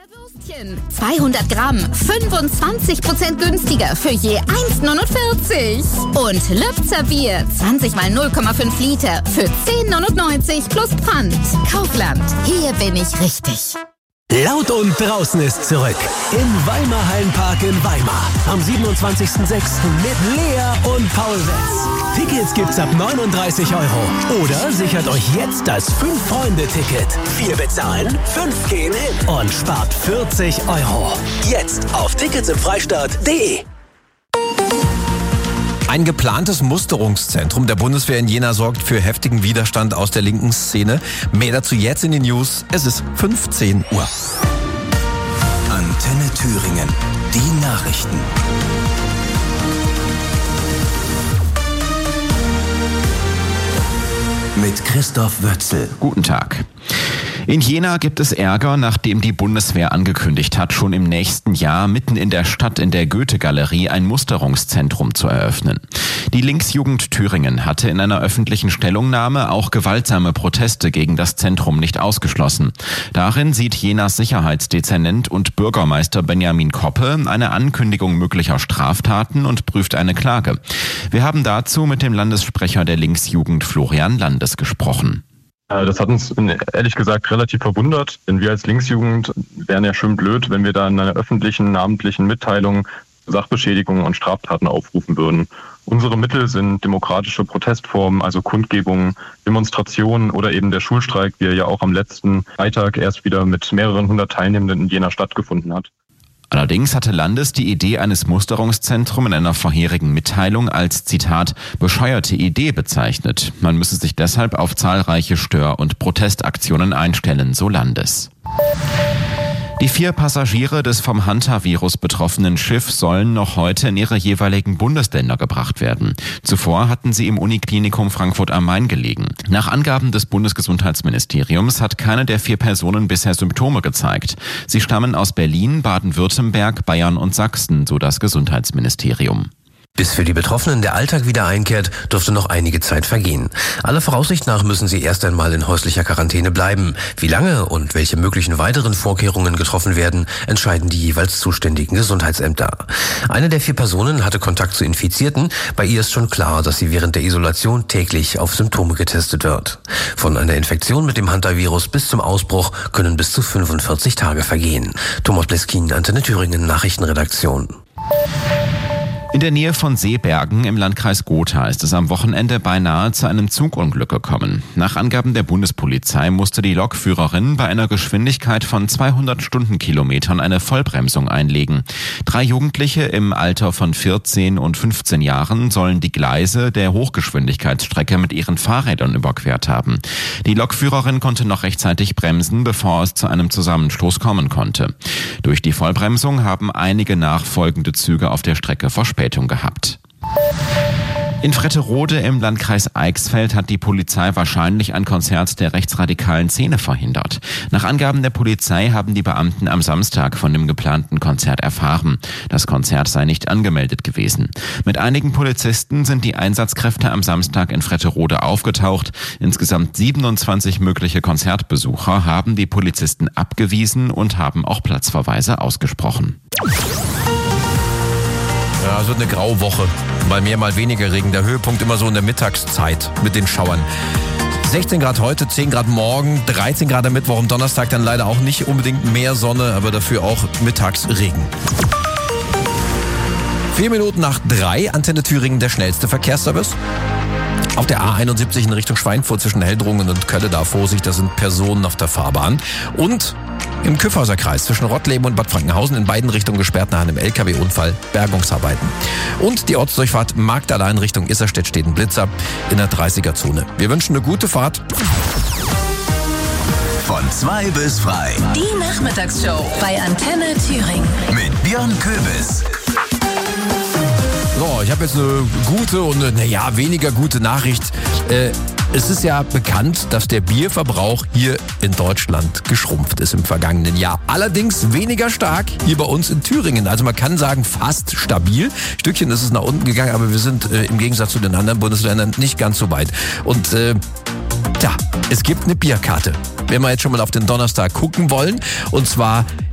Würstchen, 200 Gramm, 25% günstiger für je 1,49. Und Löbzer Bier, 20 mal 0,5 Liter für 10,99 plus Pfand. Kaufland, hier bin ich richtig. Laut und draußen ist zurück. Im Weimar Hallenpark in Weimar. Am 27.06. mit Lea und Paul Wetz. Tickets gibt's ab 39 €. Oder sichert euch jetzt das 5-Freunde-Ticket. 4 bezahlen, 5 gehen hin und spart 40 €. Jetzt auf ticketsimfreistaat.de. Ein geplantes Musterungszentrum der Bundeswehr in Jena sorgt für heftigen Widerstand aus der linken Szene. Mehr dazu jetzt in den News. Es ist 15 Uhr. Antenne Thüringen. Die Nachrichten. Mit Christoph Wötzel. Guten Tag. In Jena gibt es Ärger, nachdem die Bundeswehr angekündigt hat, schon im nächsten Jahr mitten in der Stadt in der Goethe-Galerie ein Musterungszentrum zu eröffnen. Die Linksjugend Thüringen hatte in einer öffentlichen Stellungnahme auch gewaltsame Proteste gegen das Zentrum nicht ausgeschlossen. Darin sieht Jenas Sicherheitsdezernent und Bürgermeister Benjamin Koppe eine Ankündigung möglicher Straftaten und prüft eine Klage. Wir haben dazu mit dem Landessprecher der Linksjugend Florian Landes gesprochen. Das hat uns ehrlich gesagt relativ verwundert, denn wir als Linksjugend wären ja schön blöd, wenn wir da in einer öffentlichen, namentlichen Mitteilung Sachbeschädigungen und Straftaten aufrufen würden. Unsere Mittel sind demokratische Protestformen, also Kundgebungen, Demonstrationen oder eben der Schulstreik, wie er ja auch am letzten Freitag erst wieder mit mehreren hundert Teilnehmenden in Jena stattgefunden hat. Allerdings hatte Landes die Idee eines Musterungszentrums in einer vorherigen Mitteilung als, Zitat, bescheuerte Idee bezeichnet. Man müsse sich deshalb auf zahlreiche Stör- und Protestaktionen einstellen, so Landes. Die 4 Passagiere des vom Hantavirus betroffenen Schiffs sollen noch heute in ihre jeweiligen Bundesländer gebracht werden. Zuvor hatten sie im Uniklinikum Frankfurt am Main gelegen. Nach Angaben des Bundesgesundheitsministeriums hat keine der 4 Personen bisher Symptome gezeigt. Sie stammen aus Berlin, Baden-Württemberg, Bayern und Sachsen, so das Gesundheitsministerium. Bis für die Betroffenen der Alltag wieder einkehrt, dürfte noch einige Zeit vergehen. Aller Voraussicht nach müssen sie erst einmal in häuslicher Quarantäne bleiben. Wie lange und welche möglichen weiteren Vorkehrungen getroffen werden, entscheiden die jeweils zuständigen Gesundheitsämter. Eine der 4 Personen hatte Kontakt zu Infizierten. Bei ihr ist schon klar, dass sie während der Isolation täglich auf Symptome getestet wird. Von einer Infektion mit dem Hantavirus bis zum Ausbruch können bis zu 45 Tage vergehen. Thomas Bleskin, Antenne Thüringen, Nachrichtenredaktion. In der Nähe von Seebergen im Landkreis Gotha ist es am Wochenende beinahe zu einem Zugunglück gekommen. Nach Angaben der Bundespolizei musste die Lokführerin bei einer Geschwindigkeit von 200 Stundenkilometern eine Vollbremsung einlegen. 3 Jugendliche im Alter von 14 und 15 Jahren sollen die Gleise der Hochgeschwindigkeitsstrecke mit ihren Fahrrädern überquert haben. Die Lokführerin konnte noch rechtzeitig bremsen, bevor es zu einem Zusammenstoß kommen konnte. Durch die Vollbremsung haben einige nachfolgende Züge auf der Strecke Verspätung gehabt. In Fretterode im Landkreis Eichsfeld hat die Polizei wahrscheinlich ein Konzert der rechtsradikalen Szene verhindert. Nach Angaben der Polizei haben die Beamten am Samstag von dem geplanten Konzert erfahren. Das Konzert sei nicht angemeldet gewesen. Mit einigen Polizisten sind die Einsatzkräfte am Samstag in Fretterode aufgetaucht. Insgesamt 27 mögliche Konzertbesucher haben die Polizisten abgewiesen und haben auch Platzverweise ausgesprochen. Ja, es wird eine graue Woche. Mal mehr, mal weniger Regen. Der Höhepunkt immer so in der Mittagszeit mit den Schauern. 16 Grad heute, 10 Grad morgen, 13 Grad am Mittwoch, am Donnerstag dann leider auch nicht unbedingt mehr Sonne, aber dafür auch mittags Regen. 4 Minuten nach 3, Antenne Thüringen, der schnellste Verkehrsservice. Auf der A71 in Richtung Schweinfurt zwischen Heldrungen und Kölle, da Vorsicht, da sind Personen auf der Fahrbahn. Und im Kyffhauser Kreis zwischen Rottleben und Bad Frankenhausen in beiden Richtungen gesperrt nach einem LKW-Unfall, Bergungsarbeiten. Und die Ortsdurchfahrt Magdala in Richtung Isserstedt steht ein Blitzer in der 30er-Zone. Wir wünschen eine gute Fahrt. Von 2 bis frei. Die Nachmittagsshow bei Antenne Thüringen. Mit Björn Köbis. So, ich habe jetzt eine gute und eine, weniger gute Nachricht. Es ist ja bekannt, dass der Bierverbrauch hier in Deutschland geschrumpft ist im vergangenen Jahr. Allerdings weniger stark hier bei uns in Thüringen. Also man kann sagen, fast stabil. Stückchen ist es nach unten gegangen, aber wir sind im Gegensatz zu den anderen Bundesländern nicht ganz so weit. Und es gibt eine Bierkarte. Wenn wir jetzt schon mal auf den Donnerstag gucken wollen, und zwar